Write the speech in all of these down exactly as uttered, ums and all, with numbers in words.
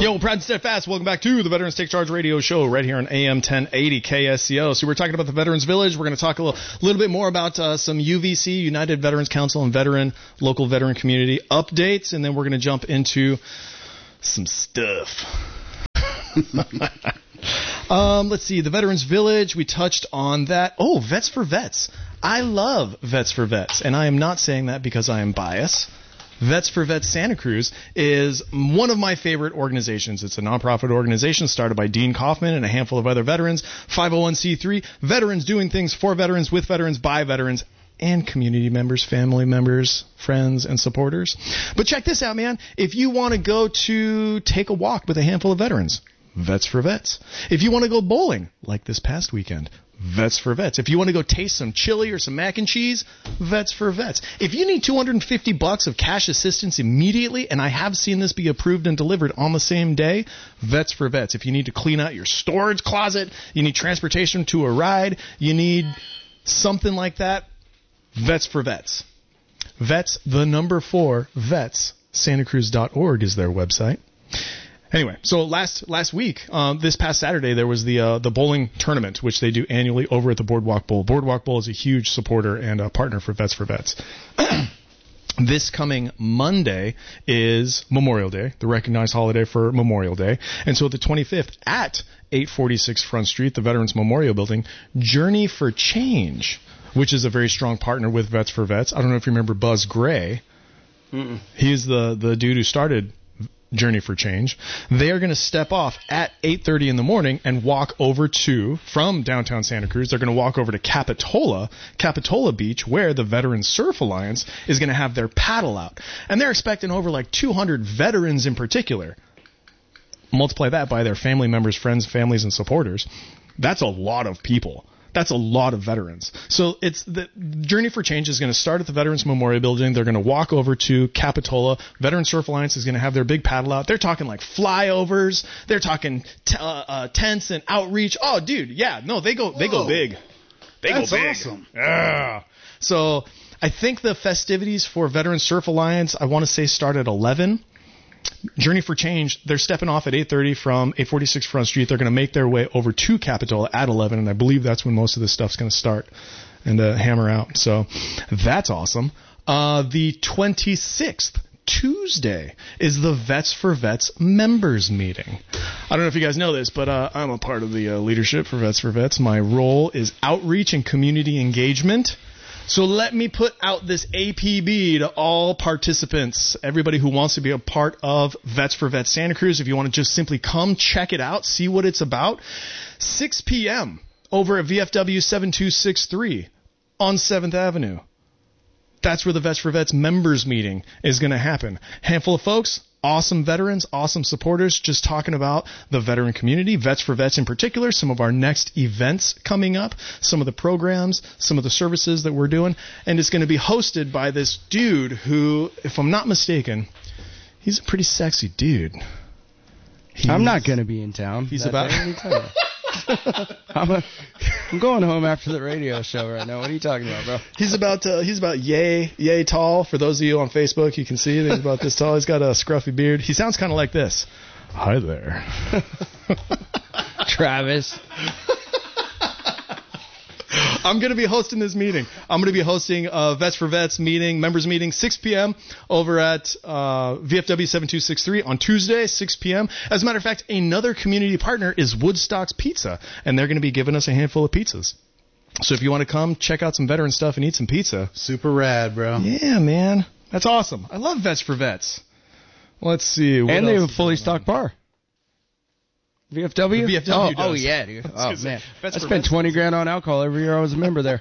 Yo, Proud and Steadfast, welcome back to the Veterans Take Charge radio show right here on A M ten eighty K S C O. So we're talking about the Veterans Village. We're going to talk a little, little bit more about uh, some U V C, United Veterans Council, and veteran, local veteran community updates, and then we're going to jump into some stuff. um, let's see, the Veterans Village, we touched on that. Oh, Vets for Vets. I love Vets for Vets, and I am not saying that because I am biased. Vets for Vets Santa Cruz is one of my favorite organizations. It's a nonprofit organization started by Dean Kaufman and a handful of other veterans, five oh one c three, veterans doing things for veterans, with veterans, by veterans, and community members, family members, friends, and supporters. But check this out, man. If you want to go to take a walk with a handful of veterans, Vets for Vets. If you want to go bowling, like this past weekend, Vets for Vets. If you want to go taste some chili or some mac and cheese, Vets for Vets. If you need two hundred fifty bucks of cash assistance immediately, and I have seen this be approved and delivered on the same day, Vets for Vets. If you need to clean out your storage closet, you need transportation to a ride, you need something like that, Vets for Vets. Vets, the number four, vets, santa cruz dot org is their website. Anyway, so last last week, um, this past Saturday, there was the uh, the bowling tournament, which they do annually over at the Boardwalk Bowl. Boardwalk Bowl is a huge supporter and a partner for Vets for Vets. This coming Monday is Memorial Day, the recognized holiday for Memorial Day. And so the twenty-fifth at eight forty-six Front Street, the Veterans Memorial Building, Journey for Change, which is a very strong partner with Vets for Vets. I don't know if you remember Buzz Gray. Mm-mm. He's the, the dude who started Journey for Change. They are going to step off at eight thirty in the morning and walk over to, from downtown Santa Cruz, they're going to walk over to Capitola, Capitola Beach, where the Veterans Surf Alliance is going to have their paddle out. And they're expecting over like two hundred veterans in particular. Multiply that by their family members, friends, families, and supporters. That's a lot of people. That's a lot of veterans. So it's the Journey for Change is going to start at the Veterans Memorial Building. They're going to walk over to Capitola. Veteran Surf Alliance is going to have their big paddle out. They're talking like flyovers. They're talking t- uh, uh, tents and outreach. Oh, dude, yeah, no, they go, they Whoa. go big. They That's go big. Awesome. Yeah. So I think the festivities for Veteran Surf Alliance, I want to say, start at eleven. Journey for Change, they're stepping off at eight thirty from eight forty-six Front Street. They're going to make their way over to Capitola at eleven, and I believe that's when most of this stuff's going to start and uh, hammer out. So that's awesome. Uh, the twenty-sixth, Tuesday, is the Vets for Vets members meeting. I don't know if you guys know this, but uh, I'm a part of the uh, leadership for Vets for Vets. My role is outreach and community engagement. So let me put out this A P B to all participants, everybody who wants to be a part of Vets for Vets Santa Cruz. If you want to just simply come check it out, see what it's about, six p.m. over at V F W seven two six three on seventh Avenue. That's where the Vets for Vets members meeting is going to happen. Handful of folks, awesome veterans, awesome supporters, just talking about the veteran community, Vets for Vets in particular, some of our next events coming up, some of the programs, some of the services that we're doing. And it's going to be hosted by this dude who, if I'm not mistaken, he's a pretty sexy dude. He's, I'm not going to be in town. He's about... I'm, a, I'm going home after the radio show right now. What are you talking about, bro? He's about uh, he's about yay yay tall. For those of you on Facebook, you can see that he's about this tall. He's got a scruffy beard. He sounds kind of like this. Hi there, Travis. I'm going to be hosting this meeting. I'm going to be hosting a Vets for Vets meeting, members meeting, six p.m. over at uh, V F W seven two six three on Tuesday, six p.m. As a matter of fact, another community partner is Woodstock's Pizza, and they're going to be giving us a handful of pizzas. So if you want to come, check out some veteran stuff and eat some pizza. Super rad, bro. Yeah, man. That's awesome. I love Vets for Vets. Let's see. And they have a fully stocked bar. V F W? The V F W oh, does. oh, yeah, dude. Oh, man. Vets I for spent Vets. twenty grand on alcohol every year I was a member there.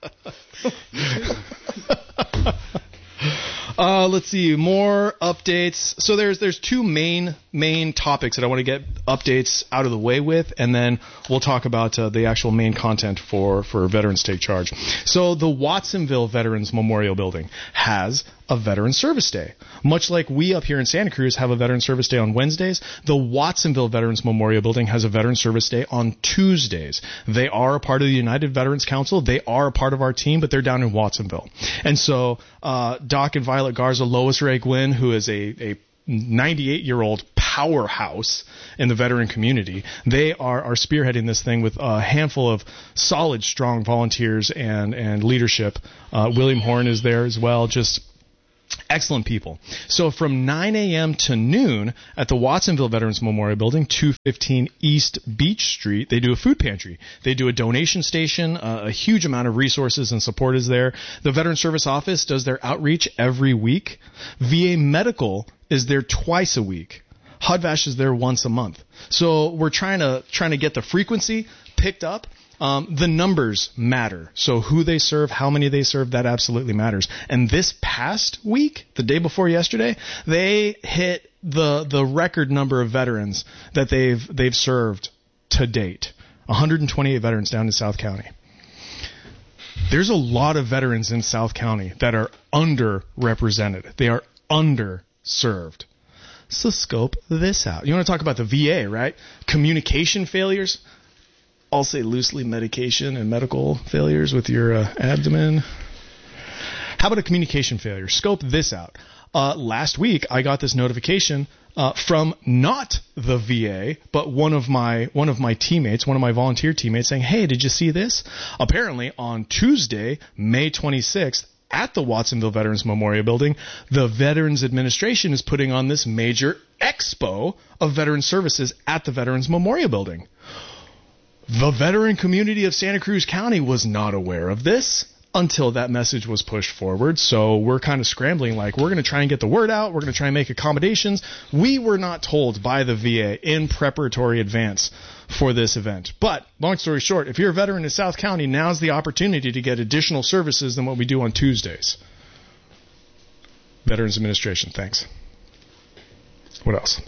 Uh, let's see, more updates. So there's there's two main main topics that I want to get updates out of the way with, and then we'll talk about uh, the actual main content for, for Veterans Take Charge. So the Watsonville Veterans Memorial Building has a Veteran Service Day. Much like we up here in Santa Cruz have a Veteran Service Day on Wednesdays, the Watsonville Veterans Memorial Building has a Veteran Service Day on Tuesdays. They are a part of the United Veterans Council. They are a part of our team, but they're down in Watsonville. And so uh, Doc and Violet Garza, Lois Ray Gwynn, who is a, a ninety-eight-year-old powerhouse in the veteran community. They are, are spearheading this thing with a handful of solid, strong volunteers and, and leadership. Uh, William Horn is there as well. Just excellent people. So from nine a.m. to noon at the Watsonville Veterans Memorial Building, two fifteen East Beach Street, they do a food pantry. They do a donation station. Uh, a huge amount of resources and support is there. The Veteran Service Office does their outreach every week. V A Medical is there twice a week. H U D V A S is there once a month. So we're trying to trying to get the frequency picked up. Um, the numbers matter. So who they serve, how many they serve, that absolutely matters. And this past week, the day before yesterday, they hit the the record number of veterans that they've they've served to date. one hundred twenty-eight veterans down in South County. There's a lot of veterans in South County that are underrepresented. They are underserved. So scope this out. You want to talk about the V A, right? Communication failures. I'll say loosely medication and medical failures with your uh, abdomen. How about a communication failure? Scope this out. Uh, last week, I got this notification uh, from not the V A, but one of my one of my teammates, one of my volunteer teammates, saying, "Hey, did you see this?" Apparently, on Tuesday, May twenty-sixth, at the Watsonville Veterans Memorial Building, the Veterans Administration is putting on this major expo of veteran services at the Veterans Memorial Building. The veteran community of Santa Cruz County was not aware of this until that message was pushed forward. So we're kind of scrambling, like, we're going to try and get the word out. We're going to try and make accommodations. We were not told by the V A in preparatory advance for this event. But long story short, if you're a veteran in South County, now's the opportunity to get additional services than what we do on Tuesdays. Veterans Administration, thanks. What else?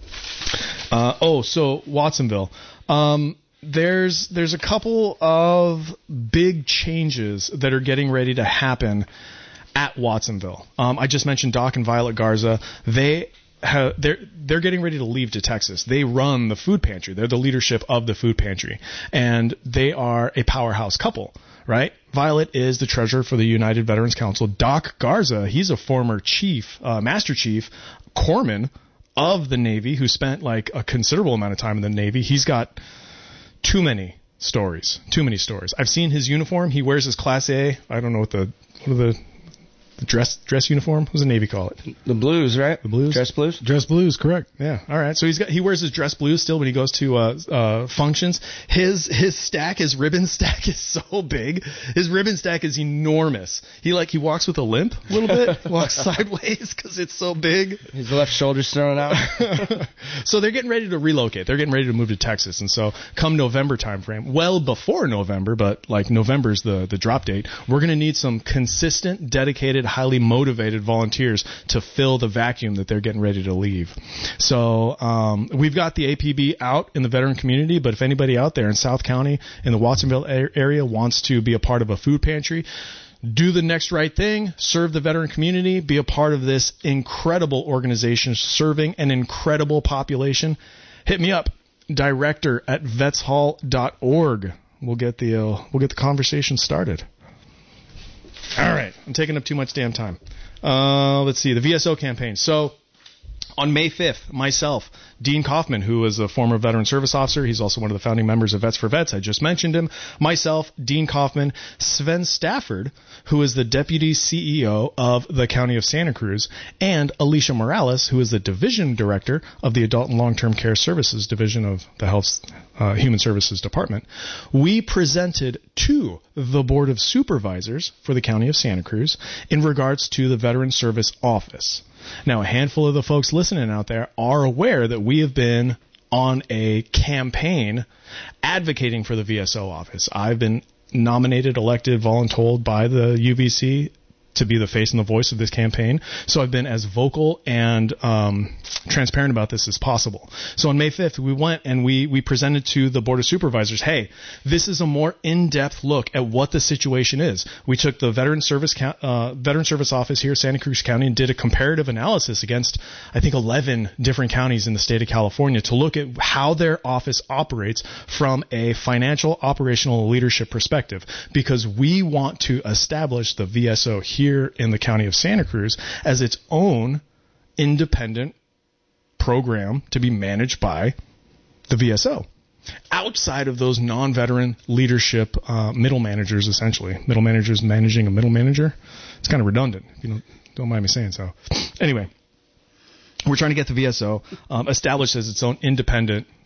Uh, oh, so Watsonville. Um, There's there's a couple of big changes that are getting ready to happen at Watsonville. Um, I just mentioned Doc and Violet Garza. They have, they're they're getting ready to leave to Texas. They run the food pantry. They're the leadership of the food pantry, and they are a powerhouse couple, right? Violet is the treasurer for the United Veterans Council. Doc Garza, he's a former chief, uh, master chief, corpsman of the Navy who spent like a considerable amount of time in the Navy. He's got Too many stories. Too many stories. I've seen his uniform. He wears his Class A. I don't know what the what are the, the dress dress uniform. What does the Navy call it? The blues, right? The blues. Dress blues. Dress blues, correct. Yeah. All right. So he's got he wears his dress blues still when he goes to uh, uh, functions. His his stack, his ribbon stack is so big. His ribbon stack is enormous. He like he walks with a limp a little bit. Walks sideways because it's so big. His left shoulder's thrown out. So they're getting ready to relocate. They're getting ready to move to Texas. And so come November timeframe, well before November, but like November's the, the drop date, we're going to need some consistent, dedicated, highly motivated volunteers to fill the vacuum that they're getting ready to leave. So um, we've got the A P B out in the veteran community, but if anybody out there in South County, in the Watsonville area, wants to be a part of a food pantry, do the next right thing, serve the veteran community, be a part of this incredible organization serving an incredible population, hit me up, director at vets hall dot org. We'll get the uh, we'll get the conversation started. All right, I'm taking up too much damn time. Uh, let's see, the V S O campaign. So on May fifth, myself, Dean Kaufman, who is a former veteran service officer, he's also one of the founding members of Vets for Vets, I just mentioned him, myself, Dean Kaufman, Sven Stafford, who is the deputy C E O of the County of Santa Cruz, and Alicia Morales, who is the division director of the Adult and Long-Term Care Services Division of the Health uh, Human Services Department. We presented to the Board of Supervisors for the County of Santa Cruz in regards to the Veteran Service Office. Now, a handful of the folks listening out there are aware that we have been on a campaign advocating for the V S O office. I've been nominated, elected, voluntold by the U V C to be the face and the voice of this campaign. So I've been as vocal and um, transparent about this as possible. So on May fifth, we went and we, we presented to the Board of Supervisors, hey, this is a more in-depth look at what the situation is. We took the Veteran Service uh, Veteran Service Office here, Santa Cruz County, and did a comparative analysis against, I think, eleven different counties in the state of California to look at how their office operates from a financial, operational leadership perspective, because we want to establish the V S O here here in the county of Santa Cruz as its own independent program to be managed by the V S O. Outside of those non-veteran leadership uh, middle managers, essentially. Middle managers managing a middle manager. It's kind of redundant, if you don't, don't mind me saying so. Anyway, we're trying to get the V S O um, established as its own independent